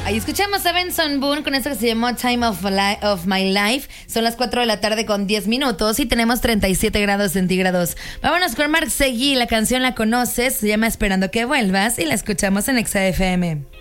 Ahí escuchamos a Benson Boone con esto que se llamó Time of My Life. Son las 4 de la tarde con 10 minutos y tenemos 37 grados centígrados. Vámonos con Marc Seguí, la canción la conoces, se llama Esperando que vuelvas y la escuchamos en Exa FM.